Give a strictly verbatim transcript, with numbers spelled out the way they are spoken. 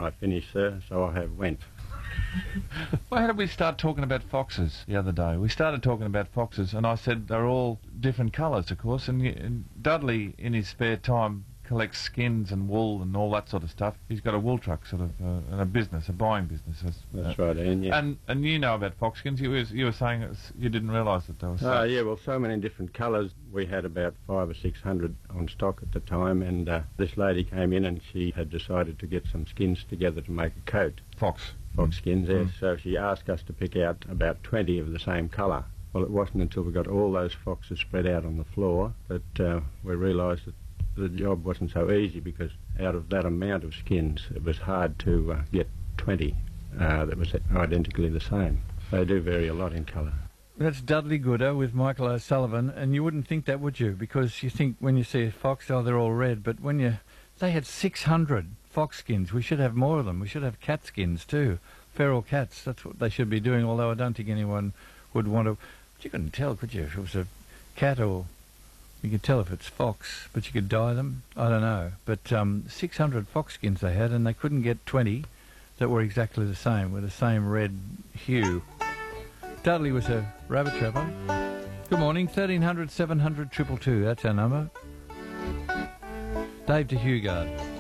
I finished, sir, so I have went. Well, how did we start talking about foxes the other day? We started talking about foxes, and I said they're all different colours, of course, and, and Dudley, in his spare time, collects skins and wool and all that sort of stuff. He's got a wool truck, sort of, uh, and a business, a buying business. That's uh, right, Ian, yeah. And and you know about fox skins. You, was, you were saying it was, you didn't realise that there was... Oh, uh, yeah, well, so many different colours. We had about five or six hundred on stock at the time, and uh, this lady came in and she had decided to get some skins together to make a coat. Fox. Fox skins, yes. Mm. So she asked us to pick out about twenty of the same colour. Well, it wasn't until we got all those foxes spread out on the floor that uh, we realised that the job wasn't so easy, because out of that amount of skins, it was hard to uh, get twenty uh, that was identically the same. They do vary a lot in colour. That's Dudley Gooder with Michael O'Sullivan, and you wouldn't think that, would you? Because you think when you see a fox, oh, they're all red, but when you... They had six hundred fox skins. We should have more of them. We should have cat skins too. Feral cats, that's what they should be doing, although I don't think anyone would want to... But you couldn't tell, could you, if it was a cat or... You could tell if it's fox, but you could dye them. I don't know. But um, six hundred fox skins they had, and they couldn't get twenty that were exactly the same, with the same red hue. Dudley was a rabbit trapper. Good morning, thirteen hundred, seven hundred, two two two. That's our number. Dave to Hugard.